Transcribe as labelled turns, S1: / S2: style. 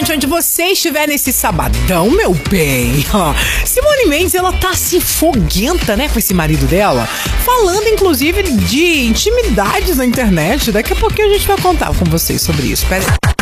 S1: importante onde você estiver nesse sabadão, meu bem. Simone Mendes, ela tá assim foguenta, né, com esse marido dela, falando inclusive de intimidades na internet. Daqui a pouquinho a gente vai contar com vocês sobre isso. Pera aí.